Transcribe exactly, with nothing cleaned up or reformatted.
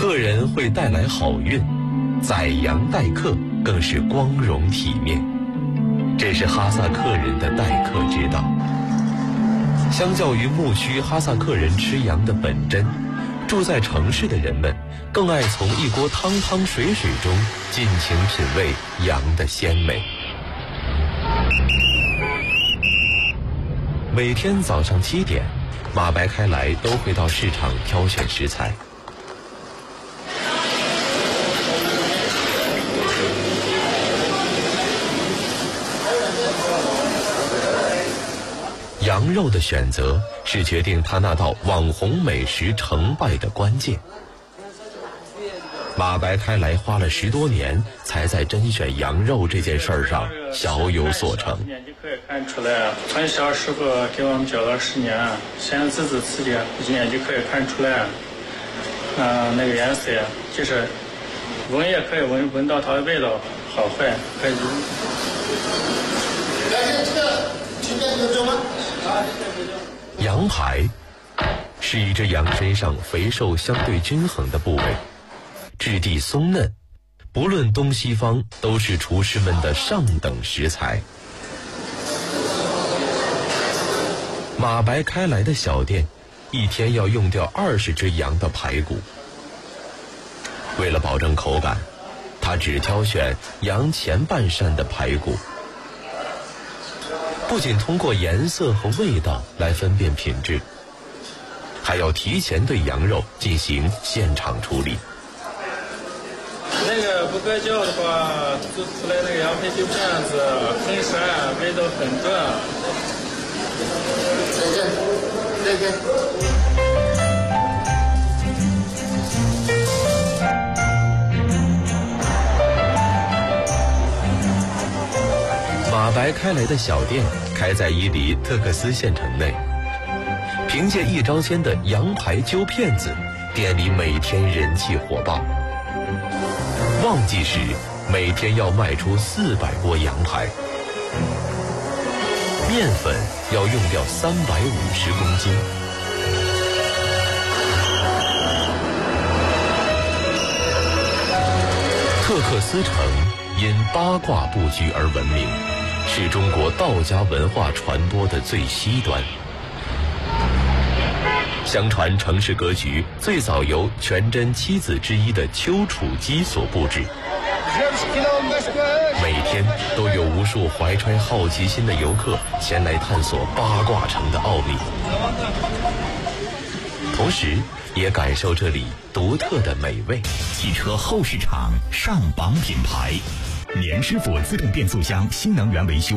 客人会带来好运，宰羊待客更是光荣体面。这是哈萨克人的待客之道。相较于牧区哈萨克人吃羊的本真，住在城市的人们更爱从一锅汤汤水水中尽情品味羊的鲜美。每天早上七点，马白开来都会到市场挑选食材。羊肉的选择是决定他那道网红美食成败的关键。马白开来花了十多年，才在甄选羊肉这件事儿上小有所成。 年就可以看出来，从小师傅给我们教了十年，现在自己吃的，一眼就可以看出来，嗯、呃，那个颜色，就是闻也可以闻闻到它的味道好坏，可以。 羊排是一只羊身上肥瘦相对均衡的部位，质地松嫩，不论东西方都是厨师们的上等食材。马白开来的小店一天要用掉二十只羊的排骨。为了保证口感，他只挑选羊前半扇的排骨。不仅通过颜色和味道来分辨品质，还要提前对羊肉进行现场处理。 那个不搁胶的话，做出来那个羊排就这样子，很酸，味道很重。再见，再见。 马白开来的小店开在伊犁特克斯县城内，凭借一招鲜的羊排揪片子，店里每天人气火爆。旺季时，每天要卖出四百锅羊排，面粉要用掉三百五十公斤。特克斯城因八卦布局而闻名，是中国道家文化传播的最西端。相传城市格局最早由全真七子之一的丘处机所布置，每天都有无数怀揣好奇心的游客前来探索八卦城的奥秘，同时也感受这里独特的美味。 汽车后市场上榜品牌，年师傅自动变速箱新能源维修